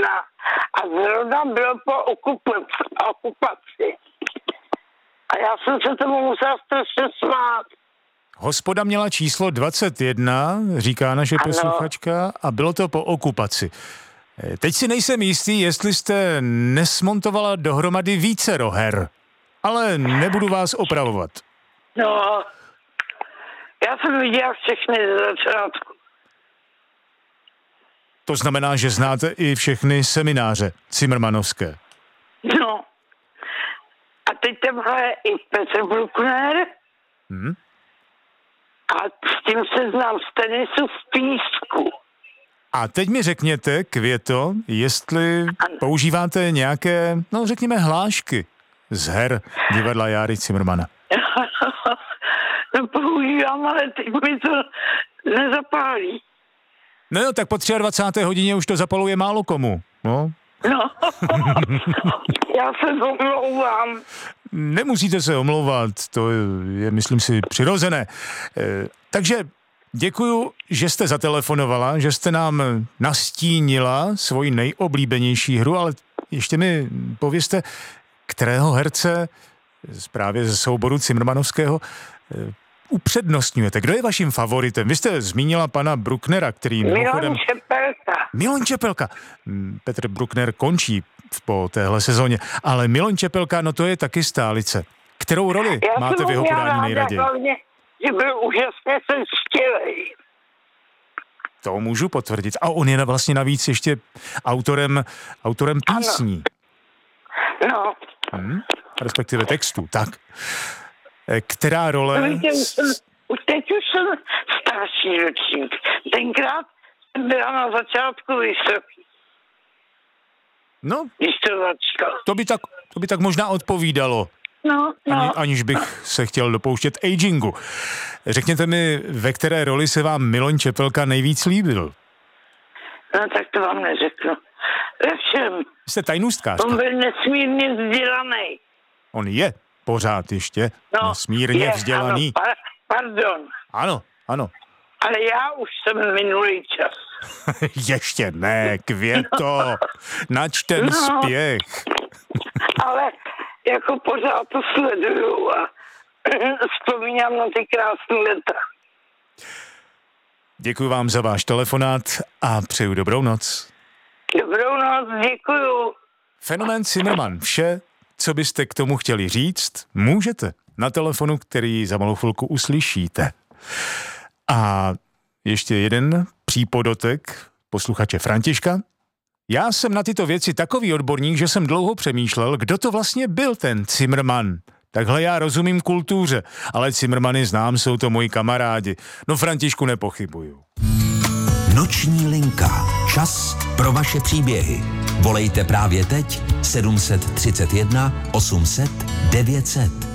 A zrovna bylo po okupaci. A já jsem se tomu musela strašně smát. Hospoda měla číslo 21, říká naše posluchačka, a bylo to po okupaci. Teď si nejsem jistý, jestli jste nesmontovala dohromady vícero her, ale nebudu vás opravovat. No, já jsem viděla všechny ze začátku. To znamená, že znáte i všechny semináře Cimrmanovské. No. A teď tam hraje i Petr Bruckner. A s tím se znám z tenisu v Písku. A teď mi řekněte, Květo, jestli používáte nějaké, no řekněme, hlášky z her divadla Járy Cimrmana. No používám, ale teď mi to nezapálí. No tak po 23. hodině už to zapaluje málo komu. No, já se omlouvám. Nemusíte se omlouvat, to je, myslím si, přirozené. Takže děkuju, že jste zatelefonovala, že jste nám nastínila svoji nejoblíbenější hru, ale ještě mi povězte, kterého herce právě ze souboru Cimrmanovského upřednostňujete. Kdo je vaším favoritem? Vy jste zmínila pana Brucknera, který Milan Čepelka. Milan Čepelka. Petr Bruckner končí po téhle sezóně, ale Milan Čepelka, no to je taky stálice. Kterou roli máte v jeho podání nejraději? Hlavně, že byl úžasně sečtělej. To můžu potvrdit. A on je vlastně navíc ještě autorem písní. No. Respektive textů, tak. Která role... Teď už jsem starší ročník. Tenkrát jsem byla na začátku vysoký. No, Vyšťovačka. to by tak možná odpovídalo. No. Aniž bych se chtěl dopouštět agingu. Řekněte mi, ve které roli se vám Milan Čepelka nejvíc líbil? No tak to vám neřeknu. Ve všem. Jste tajnůstkářka. On byl nesmírně vzdělaný. On je pořád ještě nesmírně vzdělaný. Ano, pardon. Ano. Ale já už jsem minulý čas. Ještě ne, Květo. Načten spěch. Ale jako pořád to sleduju a vzpomínám na ty krásné léta. Děkuji vám za váš telefonát a přeju dobrou noc. Dobrou noc, děkuju. Fenomén Cimrman. Vše, co byste k tomu chtěli říct, můžete na telefonu, který za malou chvilku uslyšíte. A ještě jeden přípodotek posluchače Františka. Já jsem na tyto věci takový odborník, že jsem dlouho přemýšlel, kdo to vlastně byl ten Cimrman. Takhle já rozumím kultuře, ale Cimrmany znám, jsou to moji kamarádi. No Františku, nepochybuju. Noční linka. Čas pro vaše příběhy. Volejte právě teď 731 800 900.